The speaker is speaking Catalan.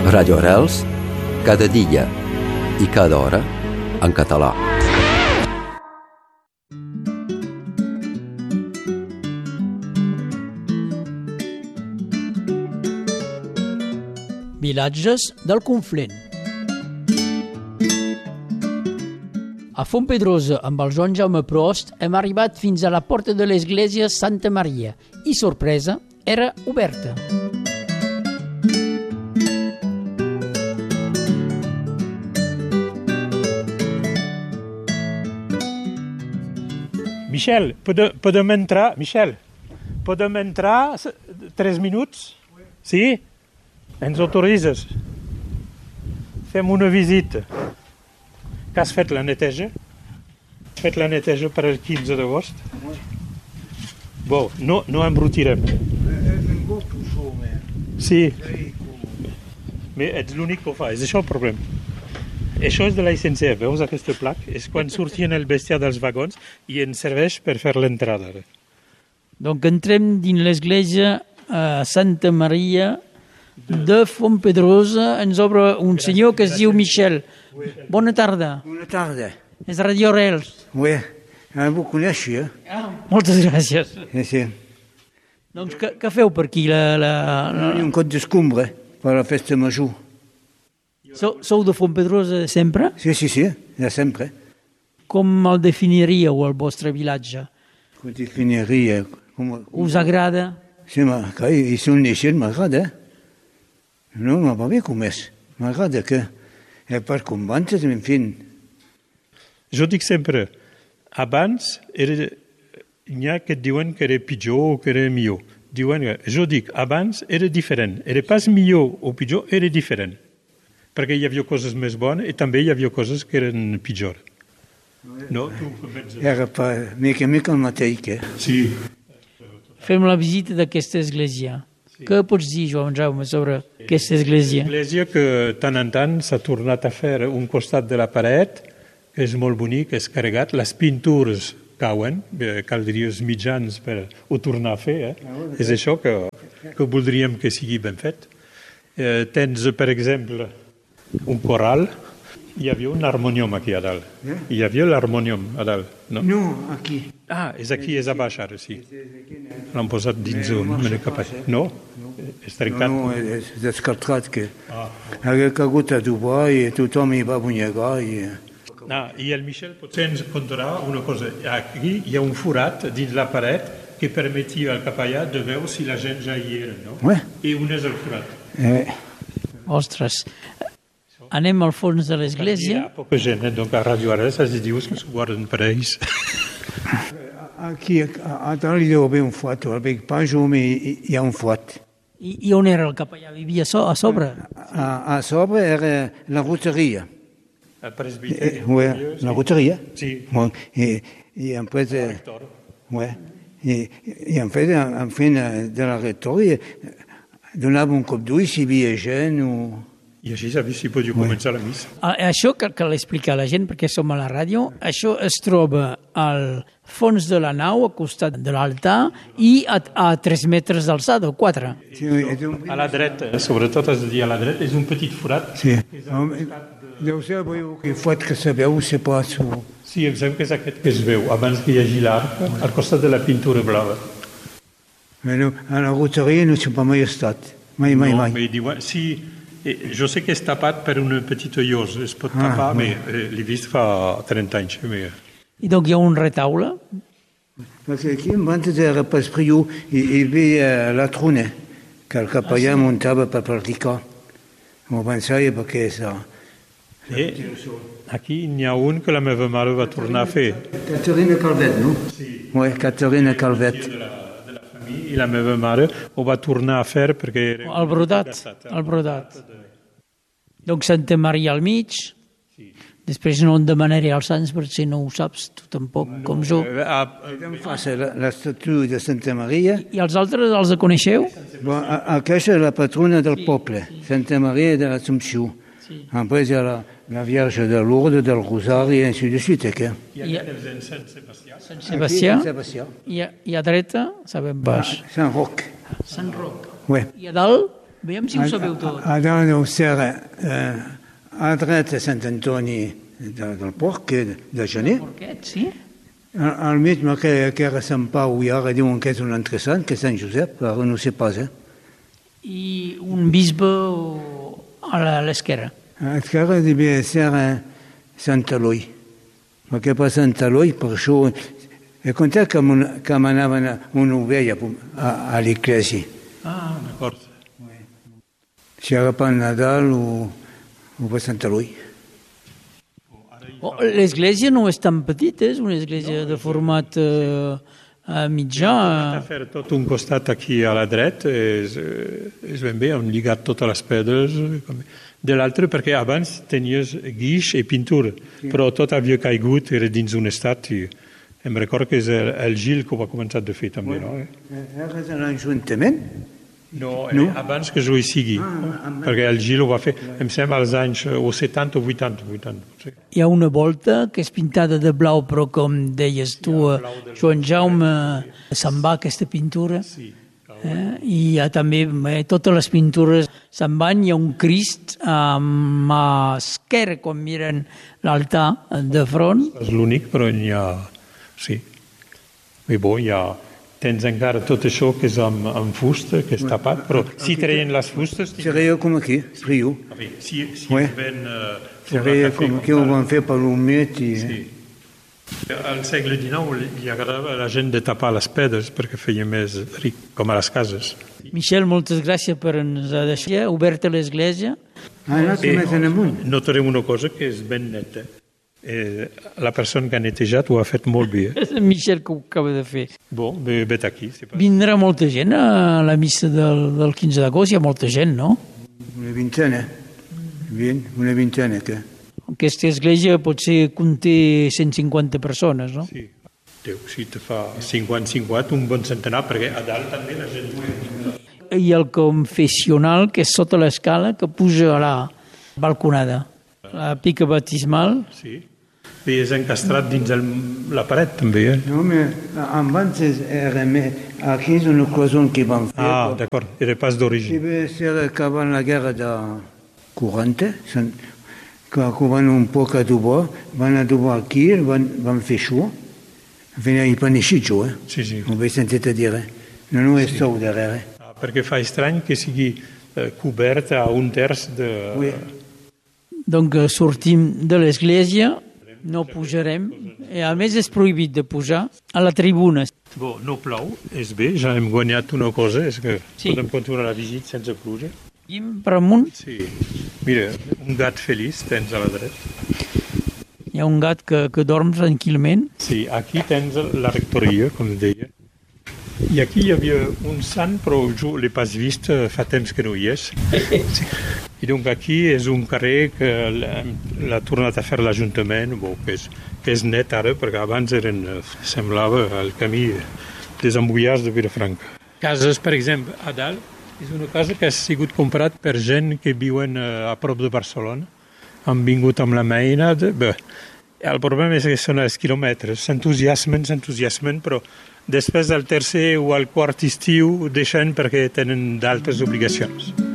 Radio Arrels, cada dia i cada hora en català. Vilatges del Conflent. A Fontpedrosa, amb el Joan Jaume Prost, hem arribat fins a la porta de l'església Santa Maria i, sorpresa, era oberta. Michel, podem entrar? Michel, podem entrar 3 minuts? Sí? Ens autoritzes? Fem una visita. Que has fet la neteja? Has fet la neteja per al 15 d'agost? Bon, no embrutirem. Sí. Mais ets l'únic que ho fa, és això el problema. Això és de la SNCF, veus aquesta placa? És quan sortien el bestiar dels vagons i ens serveix per fer l'entrada. Donc entrem dins l'església Santa Maria de Fontpedrosa. Ens obre un senyor que es diu Michel. Bona tarda. Bona tarda. És Radio Arrels. Oui, vous coneixia. Moltes gràcies. Sí. Doncs què feu per aquí? Un cot d'escombra per la festa major. Sou de Fontpedrosa sempre? Sí, de sempre. Com el definiríeu, el vostre vilatge? Com definiria? Us agrada? Sí, i són naixent, m'agrada. No, va bé com és. M'agrada que... per combattre, en fi. Jo dic sempre, abans n'hi ha que et diuen que era pitjor o que era millor. Jo dic, abans era diferent. Era pas millor o pitjor, era diferent. Perquè hi havia coses més bones i també hi havia coses que eren pitjor. No? Era mica el mateix, eh? Sí. Fem la visita d'aquesta església. Què pots dir, Joan Jaume, sobre aquesta església? Església que tant en tant s'ha tornat a fer un costat de la paret, que és molt bonic, és carregat. Les pintures cauen, caldria els mitjans per ho tornar a fer. És això que voldríem que sigui ben fet. Tens, per exemple, un coral. Hi havia un harmonium aquí a dalt. Hi havia l'harmonium a dalt, no? No, aquí. És aquí, és a baix ara, sí. L'han posat dins un menecapall. No? És trencat? No, és descartat que... Ha caigut a Dubai i tothom hi va bunyegar i... I el Michel potser ens contarà una cosa. Aquí hi ha un forat dins la paret que permetia al capellà de veure si la gent ja hi era, no? I on és el forat? Ostres... Anem al fons de l'església. Hi ha poca gent, doncs a Radio Arrels es diu que s'ho guarden per ells. Aquí a dalt hi deu haver un forat, al Bec Pajum hi ha un forat. I on era el capellà? Vivia a sobre? A sobre era la roteria. El presbiteri. La roteria. Sí. I després... I en fet de la rectoria donava un cop d'ull si hi havia gent o... I així sabia si podia començar la missa. Això cal explicar a la gent perquè som a la ràdio. Això es troba al fons de la nau, al costat de l'altar, i a 3 metres d'alçada, o 4. A la dreta, sobretot has de dir a la dreta, és un petit forat. Sí. Deu ser el forat que se veu, se pas... Sí, em sembla que és aquest que es veu, abans que hi hagi l'arc, al costat de la pintura blava. A la roteria no s'ha mai estat. Mai. No, mais diuen... Sí... Jo sé que és tapat per una petita llosa, es pot tapar, l'he vist fa 30 anys. I doncs hi ha un retaule? Perquè aquí abans era per espriu hi havia la trona que el capellà muntava per practicar. M'ho pensava perquè és... Aquí n'hi ha un que la meva mare va tornar a fer. Caterina Calvet, no? Sí. Caterina Calvet. I la meva mare ho va tornar a fer perquè... El brodat. Donc Santa Maria al mig, després no en demanaré als sants perquè si no ho saps tu tampoc, com jo. L'estatu de Santa Maria. I els altres els coneixeu? Aquesta és la patrona del poble, Santa Maria de l'Assumpció. Després hi ha la Vierge de Lourdes, del Rosari, i així de suite. I Sant Sebastià. Sant Sebastià. I a dreta, sabem baix. Sant Roc. Sant Roc. Oui. I a dalt? Veiem si ho sabeu tot. A dalt deu ser a dreta Sant Antoni del Porc, de Gener. Porquet, sí? Al mig, que era Sant Pau i ara diuen que és un altre sant, que és Sant Josep, però no sé pas. I un bisbe a l'esquerra. A l'esquerra devia ser Sant Eloi. Perquè per Sant Eloi, per això, he contat que m'anaven una ovella a l'església. Ah, d'acord. Si era per Nadal o per Sant Eloi. L'església no és tan petita, és una església de format mitjà. A fer tot un costat aquí a la dreta és ben bé, han lligat totes les pedres de l'altre, perquè abans tenies guix i pintura, però tot havia caigut, era dins un estat, i em recordo que és el Gil que ho ha començat de fer també, no? Era de l'Ajuntament? No, abans que jo hi sigui, perquè el Gil ho va fer, em sembla, als anys 70 o 80. Sí. Hi ha una volta que és pintada de blau, però com deies tu, Joan Jaume, se'n va aquesta pintura. Sí. I hi ha també totes les pintures se'n van. Hi ha un Crist a mà esquerra quan miren l'altar de front. És l'únic, però n'hi ha... Sí. I bo, hi ha... Tens encara tot això que és amb fusta, que és tapat, però si treien les fustes... Seria com aquí, frio. Si ben... Seria com aquí ho van fer per l'humet i... Sí. Al segle XIX li agradava a la gent de tapar les pedres perquè feia més ric, com a les cases. Michel, moltes gràcies per ens deixar oberta l'església. Anat més en amunt. Notarem una cosa que és ben neta. La persona que ha netejat ho ha fet molt bé. És en Michel que ho acaba de fer. Bon, vet aquí. Vindrà molta gent a la missa del 15 d'agost? Hi ha molta gent, no? Una vintena. Una vintena, que... Aquesta església potser conté 150 persones, no? Sí. Déu, si te fa 50-50, un bon centenar, perquè a dalt també la gent... I el confessional, que és sota l'escala, que puja a la balconada. La pica baptismal. Sí. I és encastrat dins la paret, també, No, abans era aquí és una cosa que van fer. Ah, d'acord, era pas d'origen. Deve ser acabant la guerra de 40, que van un poc adobar, van adobar aquí, van fer això. Hi van eixir jo, Sí, sí. Ho vaig sentit a dir, No és sou darrere. Perquè fa estrany que sigui cobert a un terç de... Oui. Donc sortim de l'església, no pujarem, i a més és prohibit de pujar a la tribuna. Bon, no plou, és bé, ja hem guanyat una cosa, és que Sí. podem continuar la visita sense pluja. Seguim per amunt, Sí, mira, un gat feliç tens a la dreta. hi ha un gat que dorm tranquil·lament. Sí, aquí tens la rectoria, com deia. I aquí hi havia un sant, però jo l'he pas vist, fa temps que no hi és. Sí. I donc aquí és un carrer que l'ha tornat a fer l'Ajuntament, que és net ara, perquè abans semblava el camí des embuiars de Vilafranca. Cases, per exemple, a dalt, és una casa que ha sigut comprat per gent que viuen a prop de Barcelona. Han vingut amb la meina. El problema és que són els quilòmetres, s'entusiasmen, però després del tercer o el quart estiu deixen perquè tenen d'altres obligacions.